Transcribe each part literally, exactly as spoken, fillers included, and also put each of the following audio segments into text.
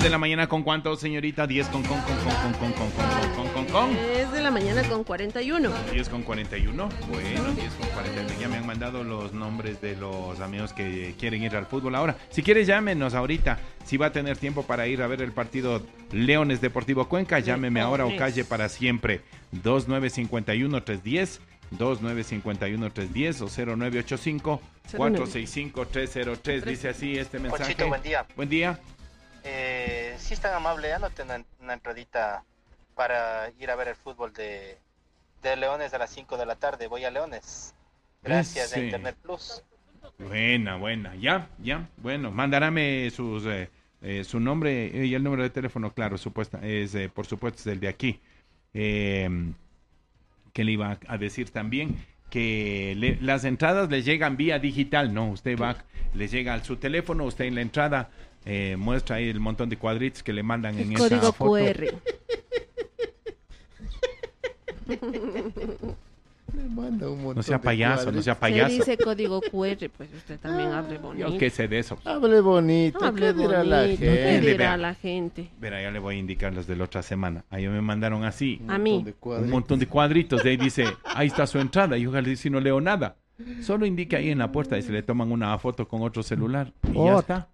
de la mañana con cuánto, señorita? diez con con con con con con con con con con. diez de la mañana con cuarenta y uno. diez con cuarenta y uno. Bueno, diez con cuarenta y uno. Ya me han mandado los nombres de los amigos que quieren ir al fútbol ahora. Si quieres, llámenos ahorita. Si va a tener tiempo para ir a ver el partido Leones Deportivo Cuenca, llámeme ahora o calle para siempre. dos nueve cinco uno tres uno cero. dos nueve cinco uno tres uno cero o cero nueve ocho cinco cuatro seis cinco tres cero tres. Dice así este mensaje. Ponchito, buen día. Buen día. Eh, si es tan amable, anoten una, una entradita para ir a ver el fútbol de, de Leones a las cinco de la tarde. Voy a Leones. Gracias Ese. de Internet Plus. Buena, buena. Ya, ya. Bueno, mandarame sus, eh, eh, su nombre y el número de teléfono, claro, supuesta, es, eh, por supuesto, es el de aquí. Eh, que le iba a decir también que le, las entradas les llegan vía digital, ¿no? Usted va, le llega a su teléfono, usted en la entrada eh, muestra ahí el montón de cuadritos que le mandan en El esa código foto. cu erre. Le manda un montón No sea de payaso, no sea Se payaso. dice código cu erre, pues usted también hable bonito. Yo qué sé de eso. Hable bonito, Hable ¿qué dirá la bonito, ¿qué gente? Vea. dirá la gente? Verá, ya le voy a indicar los de la otra semana. Ahí me mandaron así. A mí. de Un cuadritos. montón de cuadritos. De ahí dice, ahí está su entrada. Y ojalá si no leo nada. Solo indica ahí en la puerta y se le toman una foto con otro celular. Y ya Ot. está.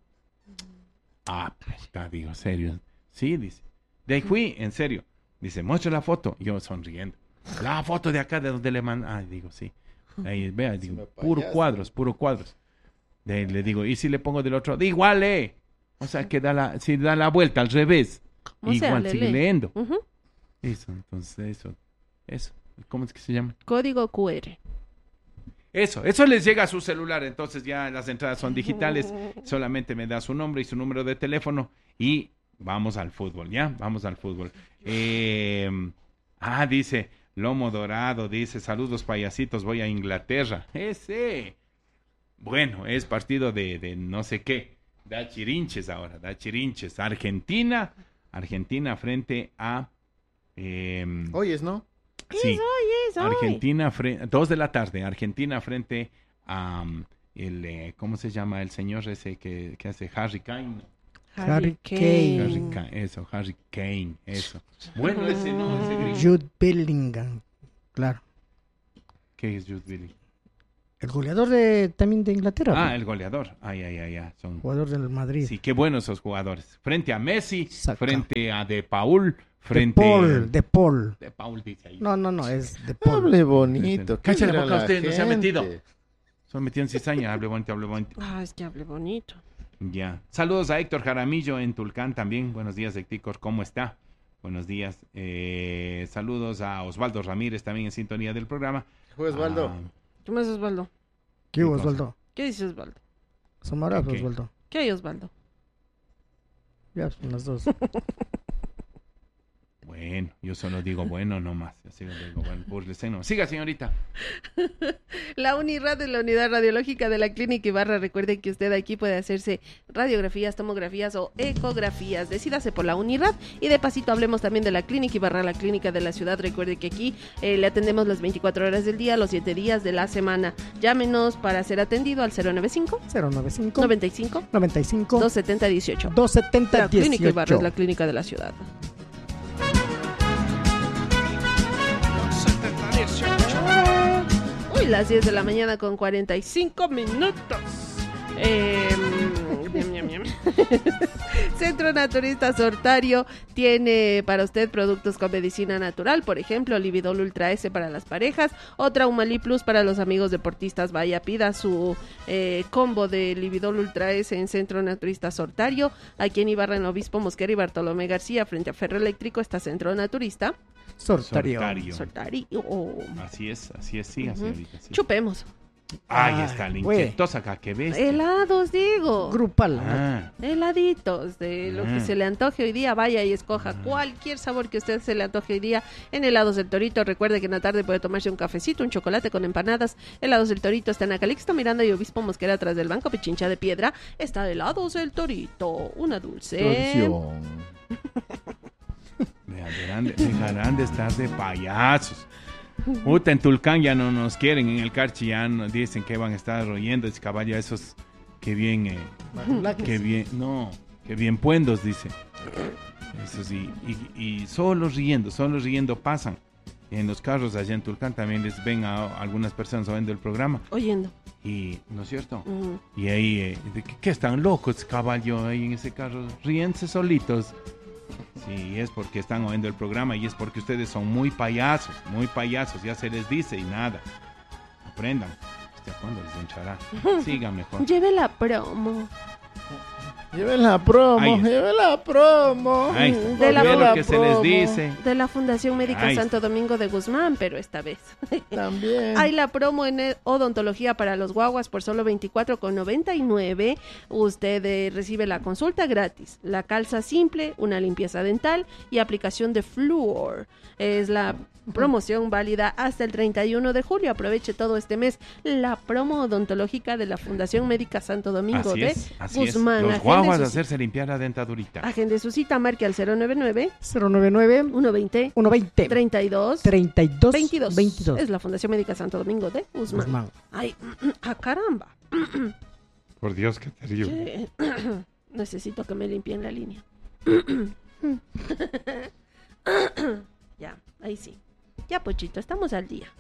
Ah, puta, digo, serio. Sí, dice. De ahí fui, en serio. Dice, muestra la foto. Yo sonriendo. La foto de acá de donde le mandan. Ah, digo, sí. Ahí, vea, digo, me puro payaso. cuadros, puro cuadros. De ahí le digo, ¿y si le pongo del otro? De igual, eh. O sea, que da la, si da la vuelta al revés. O sea, Igual, le sigue lee. leyendo. Ujú. Eso, entonces, eso. Eso. ¿Cómo es que se llama? Código cu erre. Eso, eso les llega a su celular, entonces ya las entradas son digitales, solamente me da su nombre y su número de teléfono y vamos al fútbol, ¿ya? Vamos al fútbol. Eh, ah, dice, lomo dorado, dice, saludos payasitos, voy a Inglaterra. Ese. Bueno, es partido de, de no sé qué, da chirinches ahora, da chirinches. Argentina, Argentina frente a... Eh, Oyes, ¿no? sí. Es hoy. Argentina, fre- dos de la tarde, Argentina frente a um, el, eh, ¿cómo se llama el señor ese que, que hace Harry Kane? Harry Kane. Harry Kane, eso, Harry Kane, eso. Bueno, ese no, ese gringo. Jude Bellingham, claro. ¿Qué es Jude Bellingham? El goleador de, también de Inglaterra. Ah, pues. el goleador. Ay, ay, ay, ay. Son... Jugador del Madrid. Sí, qué buenos esos jugadores. Frente a Messi, Saca. frente a De Paul, De frente Paul, de Paul. De Paul dice ahí. No, no, no, es de Paul. Hable bonito. ¿qué Cállate la dirá boca la usted, no se ha gente? metido. Son metido en cizaña, hable bonito, hable bonito. Ah, es que hable bonito. Ya. Saludos a Héctor Jaramillo en Tulcán también. Buenos días, Héctor. ¿Cómo está? Buenos días. Eh, saludos a Osvaldo Ramírez también en sintonía del programa. Juez Osvaldo. Ah, ¿Qué más, Osvaldo? ¿Qué hubo, ¿Qué cosa? Osvaldo? ¿Qué dice Osvaldo? Somara, ¿Qué? Osvaldo. ¿Qué hay, Osvaldo? Ya, son las dos. bueno, yo solo digo bueno nomás. Así lo digo, bueno, búrlese, no. Siga, señorita. La UNIRAD es la unidad radiológica de la Clínica Ibarra. Recuerde que usted aquí puede hacerse radiografías, tomografías o ecografías. Decídase por la UNIRAD y de pasito hablemos también de la Clínica Ibarra, la clínica de la ciudad. Recuerde que aquí eh, le atendemos las veinticuatro horas del día, los siete días de la semana. Llámenos para ser atendido al cero noventa y cinco, cero noventa y cinco, noventa y cinco, noventa y cinco, doscientos setenta, dieciocho. doscientos setenta, La Clínica Ibarra dieciocho. es la clínica de la ciudad. Uy, las diez de la mañana con cuarenta y cinco minutos. Eh, miam, miam, miam. Centro Naturista Sortario tiene para usted productos con medicina natural, por ejemplo, Lividol Ultra S para las parejas, o Traumalí Plus para los amigos deportistas. Vaya, pida su eh, combo de Lividol Ultra S en Centro Naturista Sortario, aquí en Ibarra, en Obispo Mosquera y Bartolomé García, frente a Ferro Eléctrico, está Centro Naturista Sortario. Sortario. Sortario. Así es, así es, siga, Ujú. señorita. sí. Chupemos. Ahí Ay, está, la güey. inquietosa acá, que ves. Helados, digo. Grupal. Ah, Heladitos, de lo que Ah. se le antoje hoy día, vaya y escoja cualquier sabor que usted se le antoje hoy día en Helados del Torito. Recuerde que en la tarde puede tomarse un cafecito, un chocolate con empanadas. Helados del Torito está en Acalixto, Miranda y Obispo Mosquera, atrás del Banco Pichincha de Piedra. Está Helados del Torito, una dulce. Tradición. dejarán de, dejarán de estar de payasos. Puta, en Tulcán ya no nos quieren, en el Carchi ya nos dicen que van a estar royendo ese caballo, esos que bien, eh, que bien, no, que bien puendos, dice. Eso sí, y, y solo riendo, solo riendo pasan. En los carros allá en Tulcán también les ven a, a algunas personas oyendo el programa. Oyendo. Y, ¿no es cierto? Mm. Y ahí, eh, ¿de qué, qué están locos, caballo, ahí en ese carro? Ríense solitos. Sí, es porque están oyendo el programa y es porque ustedes son muy payasos, muy payasos, ya se les dice y nada. Aprendan. ¿Hasta cuándo les enchará? Sigan mejor. Lleve la promo. Lleve la promo, Ahí está. lleve la promo. Ahí está. De la Ve promo. lo que se les dice. De la Fundación Médica Ahí Santo está. Domingo de Guzmán, pero esta vez. También. Hay la promo en e- odontología para los guaguas por solo veinticuatro con noventa y nueve. Usted eh, recibe la consulta gratis, la calza simple, una limpieza dental y aplicación de flúor. Es la promoción válida hasta el treinta y uno de julio. Aproveche todo este mes la promo odontológica de la Fundación Médica Santo Domingo Así de es, así Guzmán. es. Los Agende guaguas su a ci- hacerse limpiar la dentadurita. Agende su cita, marque al cero nueve nueve, cero nueve nueve, uno veinte, uno veinte, treinta y dos, treinta y dos, veintidós. veintidós. Es la Fundación Médica Santo Domingo de Guzmán. Guzmán. Ay, ¡ah, caramba! Por Dios, qué terrible. Che, necesito que me limpien la línea. Ya, ahí sí. Ya, Pochito, estamos al día.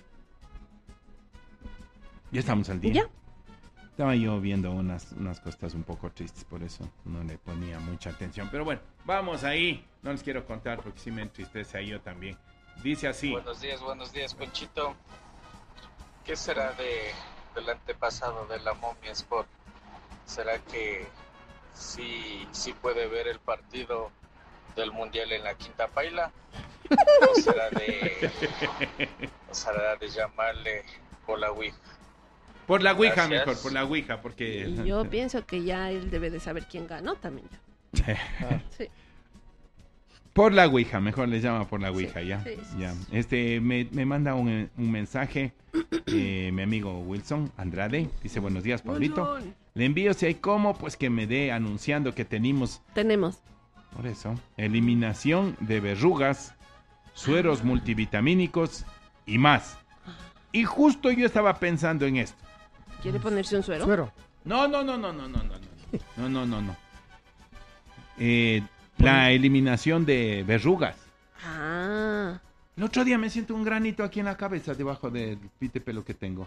Ya estamos al día. ¿Ya? Estaba yo viendo unas, unas cosas un poco tristes, por eso no le ponía mucha atención. Pero bueno, vamos ahí. No les quiero contar porque sí me entristece a yo también. Dice así. Buenos días, buenos días, Ponchito. ¿Qué será de, del antepasado de la momia Sport? ¿Será que sí, sí puede ver el partido del Mundial en la Quinta Paila? ¿O será de, o será de llamarle por la Ouija? Por la Ouija Gracias. mejor, por la Ouija, porque... Y yo pienso que ya él debe de saber quién ganó también. Sí. Por la Ouija, mejor le llama por la Ouija, Sí, ya. sí, sí, ya. sí. Este, me, me manda un, un mensaje eh, mi amigo Wilson Andrade. Dice, buenos días, Pablito. Le envío si hay cómo, pues que me dé anunciando que tenemos, Tenemos. por eso, eliminación de verrugas, sueros multivitamínicos y más. Y justo yo estaba pensando en esto. ¿Quiere ponerse un suero? Suero. No, no, no, no, no, no, no, no, no, no, no, no. Eh, la eliminación de verrugas. Ah. El otro día me siento un granito aquí en la cabeza, debajo del pite pelo que tengo.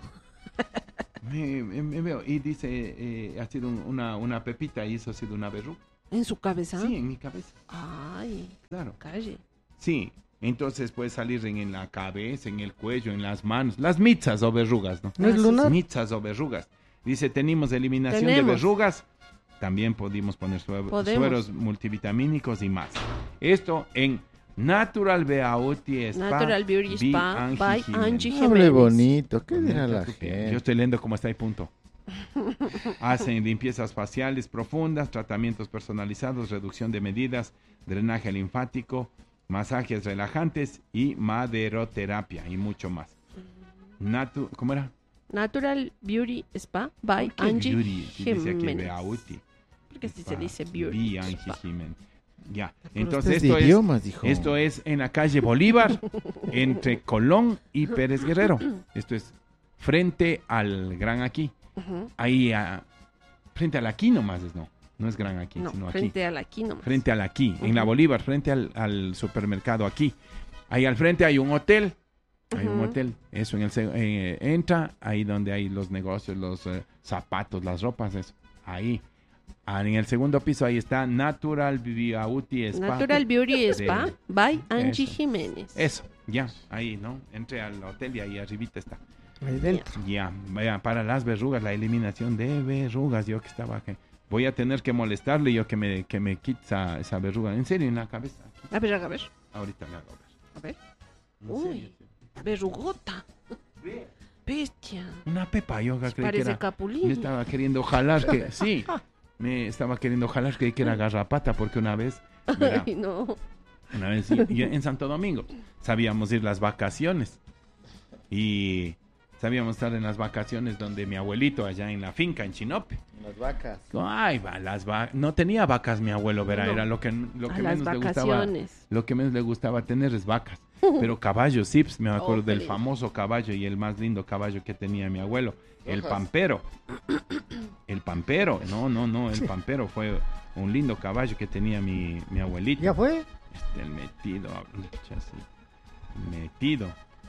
Me, me- me veo y dice, eh, ha sido un- una, una pepita y eso ha sido una verruga. ¿En su cabeza? Sí, en mi cabeza, Ay, claro. calle. Sí, entonces puede salir en, en la cabeza, en el cuello, en las manos. Las mitzas o verrugas, ¿no? ¿No es Ah, sí, lunar? Mitzas o verrugas. Dice, tenemos eliminación de Tenemos. verrugas. También pudimos poner sue- Podemos. sueros multivitamínicos y más. Esto en Natural Beauty Spa. Natural Beauty by Spa Angie by Jiménez. Angie Hable Jiménez. bonito, ¿qué dirá la Yo gente? estoy leyendo cómo está ahí, punto. Hacen limpiezas faciales profundas, tratamientos personalizados, reducción de medidas, drenaje linfático, masajes relajantes y maderoterapia y mucho más. Natu ¿Cómo era? Natural Beauty Spa by ¿Por qué Angie beauty? Si dice aquí Jiménez. Beauty. Porque si se Spa, dice by Beauty Angie Spa. Jiménez. Ya, Pero entonces usted es esto de es, idiomas, dijo. esto es en la calle Bolívar, entre Colón y Pérez Guerrero. Esto es frente al Gran Aquí. Ujú. Ahí, a- frente al Aquí nomás es, no. No es Gran Aquí, No, sino aquí. frente a la aquí nomás. Frente al Aquí, en la Ujú. Bolívar, frente al, al supermercado Aquí. Ahí al frente hay un hotel. Hay un Ujú. hotel. Eso en el se- eh, entra ahí donde hay los negocios, los eh, zapatos, las ropas, eso. Ahí. Ah, en el segundo piso ahí está Natural Beauty Spa. Natural Beauty de- Spa by Angie Eso. Jiménez. Eso, ya, ahí, ¿no? Entre al hotel y ahí arribita está. Ahí dentro. Ya, vaya, para las verrugas, la eliminación de verrugas. Yo que estaba que voy a tener que molestarle yo que me, que me quite esa, esa verruga. En serio, en la cabeza. A ver, a ver. Ahorita le hago a ver. A ver. En Uy. serio. Verrugota. Ve, Bestia. Una pepa, yo que creí que Parece era. capulín. Me estaba queriendo jalar que. Sí, me estaba queriendo jalar que, que era garrapata porque una vez. verá, Ay, no. Una vez yo- yo en Santo Domingo sabíamos ir las vacaciones y sabíamos estar en las vacaciones donde mi abuelito allá en la finca en Chinope. Las vacas. Ay, va, las va no tenía vacas mi abuelo, verá, No. era lo que lo A que las menos le gustaba. vacaciones. Lo que menos le gustaba tener es vacas. pero caballos, sí, pues, me acuerdo Oh, del qué lindo. famoso caballo y el más lindo caballo que tenía mi abuelo, el Rojas. pampero. El pampero, no, no, no, el pampero fue un lindo caballo que tenía mi, mi abuelito. ¿Ya fue? Este, el metido, así, metido.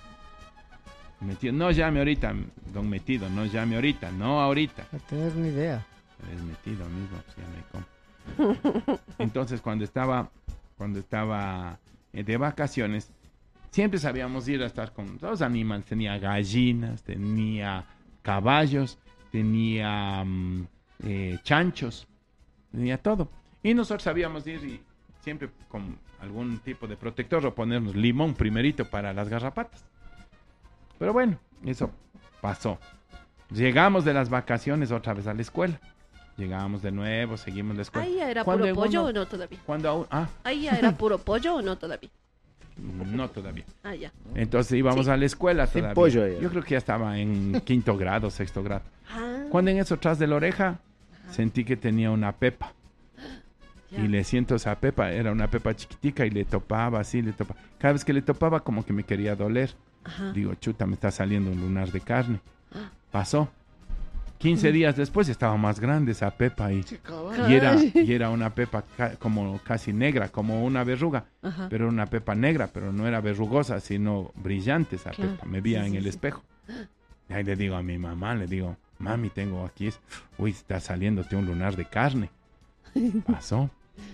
Metido, no llame ahorita, don Metido, no llame ahorita, no ahorita. No tenés ni idea. Es metido mismo, pues ya me como. Entonces cuando estaba, cuando estaba eh, de vacaciones, siempre sabíamos ir a estar con los animales. Tenía gallinas, tenía caballos, tenía mm, eh, chanchos, tenía todo. Y nosotros sabíamos ir y siempre con algún tipo de protector o ponernos limón primerito para las garrapatas. Pero bueno, eso pasó. Llegamos de las vacaciones otra vez a la escuela. Llegamos de nuevo, seguimos la escuela. ¿Ahí ya era Cuando puro en pollo uno- o no todavía? Cuando aún, ah, ¿Ahí ya era puro pollo o no todavía? no todavía. Ah, ya. Entonces íbamos Sí. a la escuela Sin todavía. pollo ya. Yo creo que ya estaba en quinto grado, sexto grado. Ah, Cuando en eso, tras de la oreja, sentí que tenía una pepa. ya. Y le siento esa pepa, era una pepa chiquitica y le topaba así, le topaba. Cada vez que le topaba como que me quería doler. Ajá. Digo, chuta, me está saliendo un lunar de carne. Pasó. quince días después estaba más grande esa pepa y, y, era, Ay. y era una pepa ca- como casi negra, como una verruga. Ajá. Pero una pepa negra, pero no era verrugosa, sino brillante esa Claro, pepa. Me veía sí, en sí, el sí. espejo. Y ahí le digo a mi mamá, le digo, mami, tengo aquí, es- uy, está saliéndote un lunar de carne. Pasó.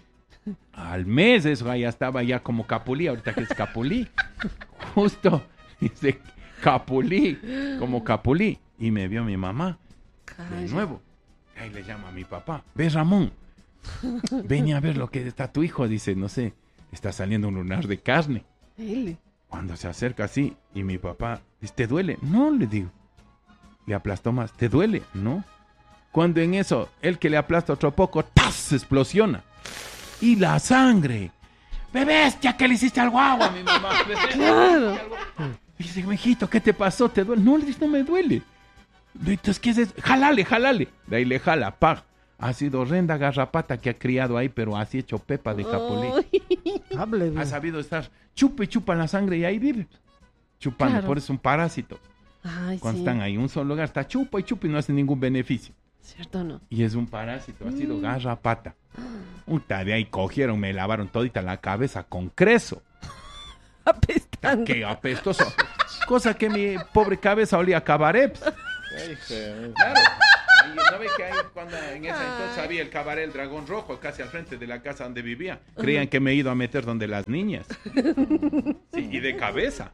Al mes eso ya estaba ya como capulí, ahorita que es capulí. Justo, dice capulí, como capulí. Y me vio mi mamá de Calla. nuevo. Ahí le llama a mi papá. Ve, Ramón, ven a ver lo que está tu hijo. Dice, no sé, está saliendo un lunar de carne. Ele. Cuando se acerca así y mi papá dice, ¿te duele? No, le digo. Le aplastó más. ¿Te duele? No. Cuando en eso, el que le aplasta otro poco, ¡tas! Explosiona. Y la sangre. ¡Ve bestia que le hiciste al guagua, mi mamá! Claro. Dice, mijito, ¿qué te pasó? ¿Te duele? No, le dice, no me duele. Entonces, ¿qué es eso? Jalale, jalale. De ahí le jala, pag. Ha sido horrenda garrapata que ha criado ahí, pero así hecho pepa de capulí. Ay. Hable Ha bien. sabido estar, chupa y chupa la sangre y ahí vive. Chupando, Claro. por eso es un parásito. Ay, Cuando sí. están ahí en un solo lugar, está chupa y chupa y no hace ningún beneficio. ¿Cierto o no? Y es un parásito, ha sido Mm. garrapata. Puta, de ahí cogieron, me lavaron todita la cabeza con creso. Apestando. Qué apestoso. Cosa que mi pobre cabeza olía a cabaret. Ay, hijo. Claro. Y no ve que ahí cuando en ese entonces había el cabaret El Dragón Rojo, casi al frente de la casa donde vivía. Creían que me he ido a meter donde las niñas. Sí, y de cabeza.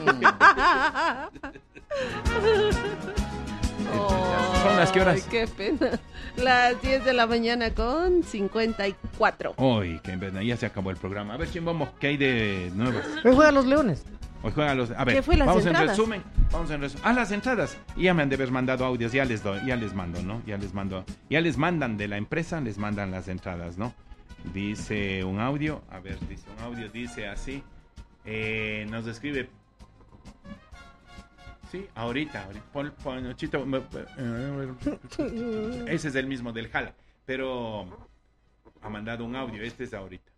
Son las que horas. Ay, qué pena. Las diez de la mañana con cincuenta y cuatro. Uy, que en verdad ya se acabó el programa. A ver quién vamos, qué hay de nuevas. Hoy juegan los Leones. Hoy juegan los. A ver, ¿Qué fue las vamos en entradas? resumen. Vamos en resumen. Ah, las entradas. Y ya me han de haber mandado audios, ya les doy, ya les mando, ¿no? Ya les mando. Ya les mandan de la empresa, les mandan las entradas, ¿no? Dice un audio, a ver, dice un audio, dice así. Eh, nos escribe. Sí, ahorita, ahorita. Pon, pon, Chito, me- ese es el mismo del Jala, pero ha mandado un audio, este es ahorita.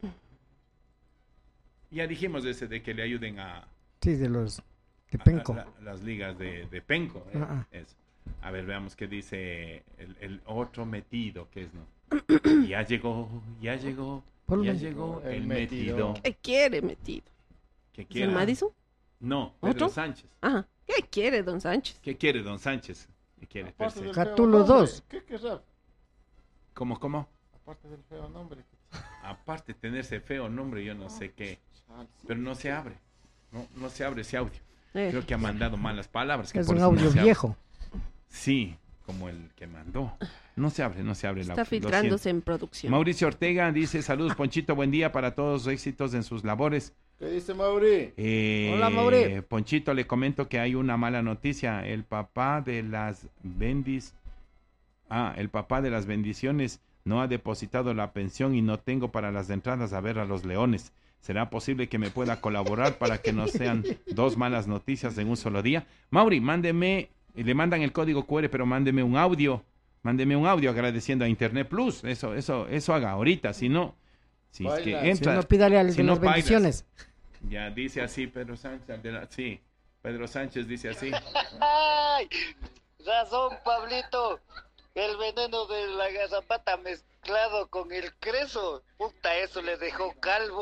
Ya dijimos ese de que le ayuden a, Sí, de los de a- Penco. a la- las ligas de, de Penco. ¿eh? Ah, ah. Eso. A ver, veamos qué dice el, el otro metido, que es, ¿no? Ya llegó, ya llegó, Ponlo. ya llegó el, El metido. metido. ¿Qué quiere metido? ¿Qué ¿Es el quiere? Madison? No, Pedro ¿Otro? Sánchez. Ajá. ¿Qué quiere, don Sánchez? ¿Qué quiere don Sánchez? ¿Qué quiere? Aparte Perse- del Catulo feo nombre, dos. ¿Qué querrá? ¿Cómo, cómo? Aparte del feo nombre. Aparte de tenerse feo nombre, yo no sé qué. Ah, sí. Pero no se abre. No, no se abre ese audio. Eh, Creo que ha mandado malas palabras. Que Es por un eso no audio se abre. viejo. Sí, como el que mandó. No se abre, no se abre el está audio. Lo siento. filtrándose en producción. Mauricio Ortega dice, saludos Ponchito, buen día para todos, éxitos en sus labores. ¿Qué dice Mauri? Eh, Hola, Mauri. Ponchito, le comento que hay una mala noticia. El papá de las bendis... Ah, el papá de las bendiciones no ha depositado la pensión y no tengo para las entradas a ver a los Leones. ¿Será posible que me pueda colaborar para que no sean dos malas noticias en un solo día? Mauri, mándeme, le mandan el código cu erre, pero mándeme un audio. Mándeme un audio agradeciendo a Internet Plus. Eso, eso, eso haga ahorita, si no... Si es que Baila. Si entra... no, pídale al si de no las bailas. bendiciones. Ya dice así Pedro Sánchez. De la, sí, Pedro Sánchez dice así. ¡Ay! Razón, Pablito. El veneno de la garrapata mezclado con el creso. Puta, eso le dejó calvo.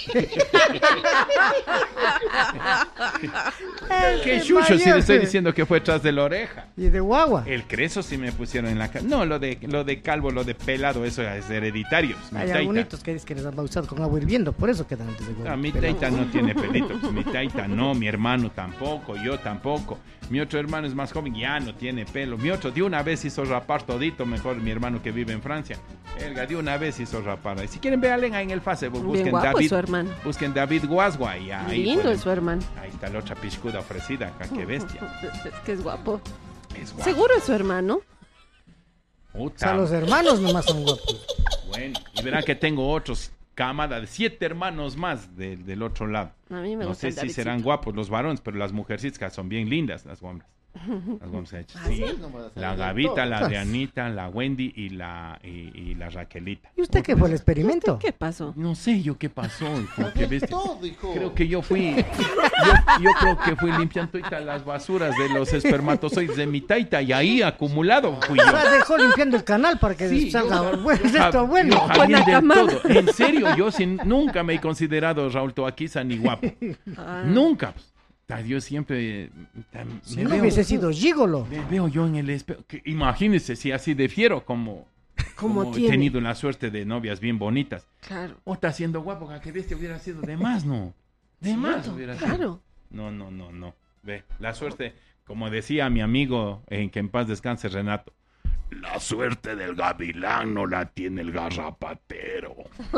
Que chucho si le estoy diciendo que fue tras de la oreja. Y de guagua. El creso sí me pusieron en la cara. No, lo de, lo de calvo, lo de pelado, eso es hereditario. Mi Hay taita. algunos que dicen que les han bautizado con agua hirviendo, por eso quedan antes de guagua. No, mi taita no tiene pelito. Pues, mi taita no, mi hermano tampoco, yo tampoco. Mi otro hermano es más joven, ya no tiene pelo. Mi otro de una vez hizo rapar todito, mejor mi hermano que vive en Francia. Elga de una vez hizo rapar. Y si quieren, véanle ahí en el Facebook, Bien busquen guapo es David. su hermano. Busquen David Guasgua y ahí Lindo pueden- es su hermano. Ahí está la otra piscuda ofrecida acá, qué bestia. Es que es guapo. Es guapo. ¿Seguro es su hermano? O Puta, sea, los hermanos nomás son guapos. bueno, y verán que tengo otros camada de siete hermanos más de- del otro lado. A mí me No gusta sé el si Davidcito. serán guapos los varones, pero las mujercitas son bien lindas, las hombres. Las hombres hechas, ¿Ah, sí. sí? No me vas a La salir Gavita, todo. la de Anita, la Wendy y la, y, y la Raquelita. ¿Y usted qué fue el experimento? ¿Qué pasó? No sé yo qué pasó, hijo, qué bestia. Todo, hijo. Creo que yo fui, yo, yo creo que fui limpiando ahorita las basuras de los espermatozoides de mi taita y ahí acumulado fui O yo. sea, dejó limpiando el canal para que Sí, salga yo- bueno, yo esto jab- bueno. yo jabié Buena del camada. todo. En serio, yo sin, nunca me he considerado Raúl Toaquiza ni guapo. Ah. Nunca. Ta, Yo siempre eh, ta, Si me, no veo, hubiese sido gigolo. me veo yo en el espejo. que- Imagínense si así de fiero como, Como como he tiene. tenido la suerte de novias bien bonitas. Claro. O está siendo guapo, que bestia hubiera sido de más, ¿no? De más hubiera sido. Claro. No, no, no, no. Ve, la suerte, como decía mi amigo, en que en paz descanse Renato, la suerte del gavilán no la tiene el garrapatero.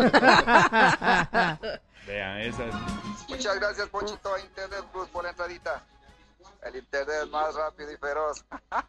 Vea, esa es... Muchas gracias, Ponchito, a Internet Plus por la entradita. El Internet más rápido y feroz.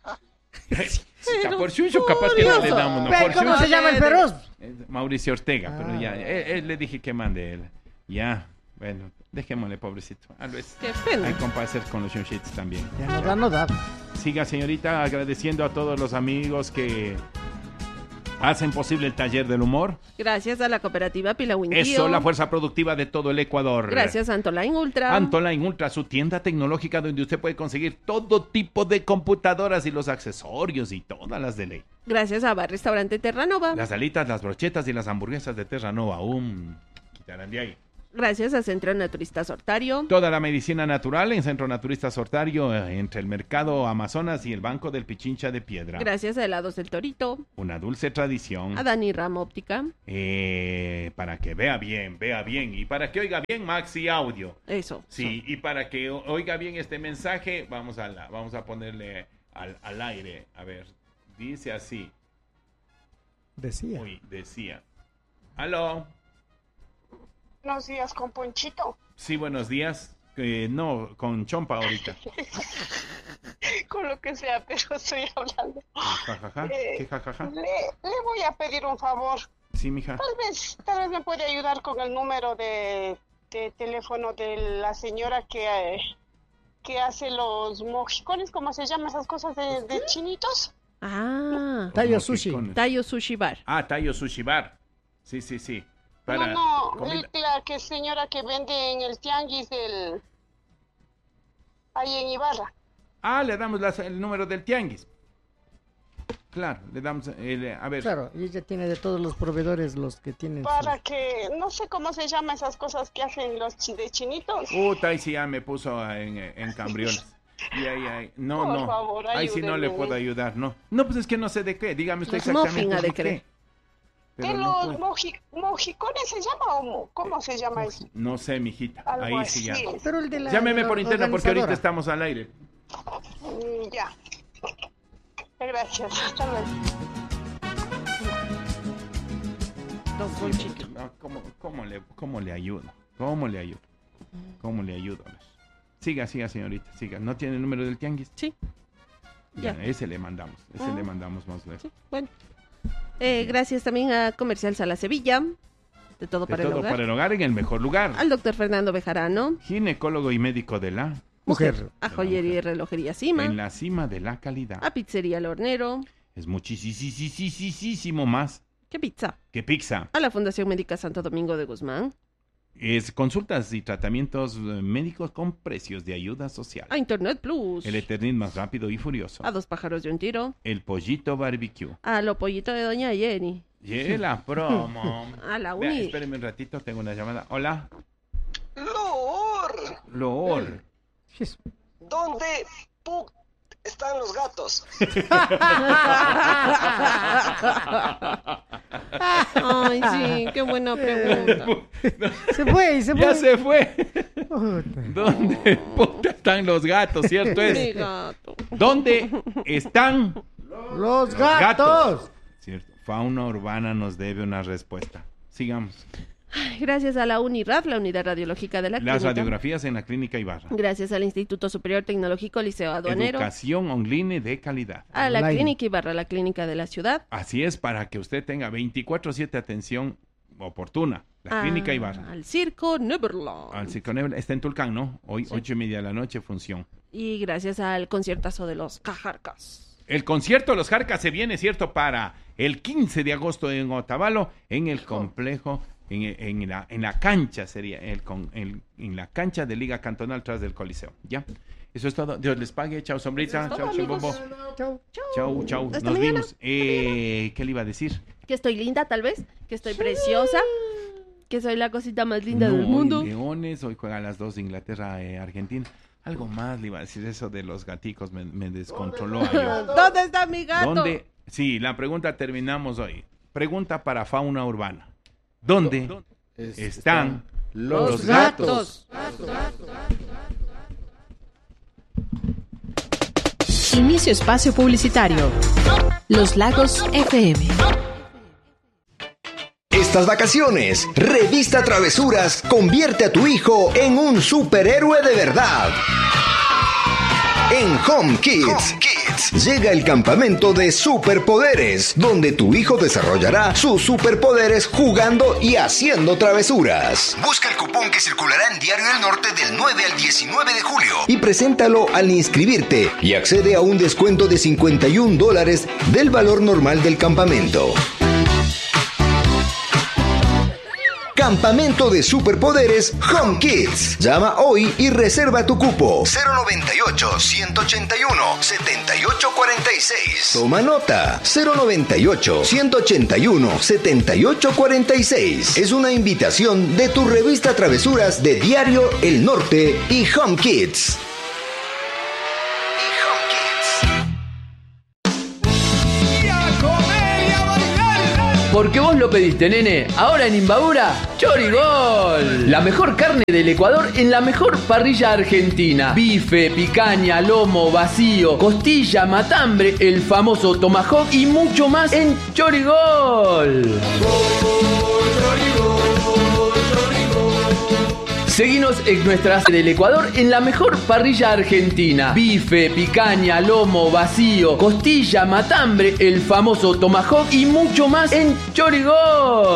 Está por Chucho, capaz que no le damos. No, Ve, por ¿cómo Chucho. se llama el feroz? Es Mauricio Ortega, pero Ah. ya, él, él le dije que mande él. Ya, bueno, dejémosle, pobrecito. A veces Qué hay pena. que compadecer con los Chunchitos también. Ya no da, no da. Siga, señorita, agradeciendo a todos los amigos que hacen posible el taller del humor. Gracias a la cooperativa Pilawintío. Eso, la fuerza productiva de todo el Ecuador. Gracias a Antoline Ultra. Antoline Ultra, su tienda tecnológica donde usted puede conseguir todo tipo de computadoras y los accesorios y todas las de ley. Gracias a Bar Restaurante Terranova. Las alitas, las brochetas y las hamburguesas de Terranova aún quitarán de ahí. Gracias a Centro Naturista Sortario. Toda la medicina natural en Centro Naturista Sortario, eh, entre el Mercado Amazonas y el Banco del Pichincha de Piedra. Gracias a Helados del Torito. Una dulce tradición. A Dani Ram Óptica. Eh, para que vea bien, vea bien. Y para que oiga bien, Maxi Audio. Eso. Sí, y para que o- oiga bien este mensaje, vamos a, la, vamos a ponerle al, al aire. A ver, dice así. Decía. Uy, decía. Aló. Buenos días, con Ponchito. Sí, buenos días. Eh, no, con Chompa ahorita. Con lo que sea, pero estoy hablando. Jajaja. Eh, ¿Qué jajaja? Le, le voy a pedir un favor. Sí, mija. Tal vez, tal vez me puede ayudar con el número de, de teléfono de la señora que, eh, que hace los mojicones, ¿cómo se llaman esas cosas de, de chinitos? Ah. Tayo Los Sushi. mojicones. Tayo Sushi Bar. Ah, Tayo Sushi Bar. Sí, sí, sí. Para no, no, comida- el- la que señora que vende en el tianguis del... ahí en Ibarra. Ah, le damos las- el número del tianguis. Claro, le damos el, a ver. Claro, y ella tiene de todos los proveedores los que tienen. Para sus- que, no sé cómo se llaman esas cosas que hacen los chi- de chinitos. Puta, ahí sí ya me puso en, en cambriones. Y ahí, ahí. No, Por no. favor, ahí sí no le ayúdenme. puedo ayudar, no. No, pues es que no sé de qué. Dígame usted Los exactamente muffin ha de de querer. qué. ¿De Pero no, los puedo. moji- mojicones se llama o mo- cómo se llama eso? No sé, mijita. Algo Ahí sí ya. así. Pero el de la. Llámeme de por la interno porque ahorita organizadora. estamos al aire. Mm, ya. Gracias. Hasta luego. Don Ponchito. No, ¿cómo, cómo le, ¿Cómo le ayudo? ¿Cómo le ayudo? ¿Cómo le ayudo? A ver. Siga, siga, señorita, siga. ¿No tiene el número del tianguis? Sí. Ya, Ya. ese le mandamos. Ese Ah. le mandamos más lejos. Sí, bueno. Eh, gracias también a Comercial Sala Sevilla. De todo De para todo el hogar. para el hogar en el mejor lugar. Al doctor Fernando Bejarano. Ginecólogo y médico de la... Mujer. A Joyería y Relojería Cima. En la cima de la calidad. A Pizzería El Hornero. Es muchísimo más ¿Qué pizza? que pizza. A la Fundación Médica Santo Domingo de Guzmán. Es consultas y tratamientos eh, médicos con precios de ayuda social. A Internet Plus. El Eternit más rápido y furioso. A dos pájaros de un tiro. El Pollito Barbecue. A lo pollito de Doña Jenny. Y la promo. A la Vea, uni. espéreme un ratito, tengo una llamada. Hola. Lor, Lor. ¿dónde pu- están los gatos? Ay, sí, qué buena pregunta. Se fue, se fue. Ya se fue. Puta. ¿Dónde puta están los gatos? ¿Cierto Mi es? gato. ¿Dónde están Los gatos. Cierto. Fauna Urbana nos debe una respuesta. Sigamos. Gracias a la UNIRAD, la Unidad Radiológica de la Las Clínica. radiografías en la Clínica Ibarra. Gracias al Instituto Superior Tecnológico Liceo Aduanero. Educación online de calidad. A la Online. Clínica Ibarra, la Clínica de la Ciudad. Así es, para que usted tenga veinticuatro siete atención oportuna. La a- Clínica Ibarra. Al Circo Neverland. Al Circonebla. Está en Tulcán, ¿no? Hoy, Sí. ocho y media de la noche, función. Y gracias al conciertazo de los Cajarcas. El concierto de los Jarcas se viene, ¿cierto? Para el quince de agosto en Otavalo, en el complejo, en, en la, en la cancha sería, el, con, el, en la cancha de Liga Cantonal tras del Coliseo. ¿Ya? Eso es todo. Dios les pague. Chao, sombrita. Eso es Chao, todo, chimbombo. amigos. Chao. Chao, chao. Hasta Nos mañana. vimos. Eh, ¿Qué le iba a decir? Que estoy linda, tal vez. Que estoy preciosa. Que soy la cosita más linda No, del mundo. Hoy Leones, hoy juega a las dos de Inglaterra, eh, Argentina. Algo más le iba a decir, eso de los gaticos me, me descontroló. ahí. ¿Dónde está mi gato? ¿Dónde? Sí, la pregunta terminamos hoy. Pregunta para Fauna Urbana. ¿Dónde Es- están los, los gatos. Inicio espacio publicitario. Los Lagos F M. Estas vacaciones, Revista Travesuras convierte a tu hijo en un superhéroe de verdad. En Home Kids, llega el campamento de superpoderes, donde tu hijo desarrollará sus superpoderes jugando y haciendo travesuras. Busca el cupón que circulará en Diario del Norte del nueve al diecinueve de julio y preséntalo al inscribirte y accede a un descuento de cincuenta y un dólares del valor normal del campamento. Campamento de Superpoderes Home Kids. Llama hoy y reserva tu cupo. cero noventa y ocho, ciento ochenta y uno, setenta y ocho cuarenta y seis. Toma nota. cero noventa y ocho, ciento ochenta y uno, setenta y ocho cuarenta y seis. Es una invitación de tu revista Travesuras de Diario El Norte y Home Kids. Porque vos lo pediste, nene. Ahora en Imbabura, Chorigol. La mejor carne del Ecuador en la mejor parrilla argentina. Bife, picaña, lomo, vacío, costilla, matambre, el famoso tomahawk y mucho más en Chorigol. Seguinos en nuestras del Ecuador en la mejor parrilla argentina. Bife, picaña, lomo, vacío, costilla, matambre, el famoso tomahawk y mucho más en Chorigol.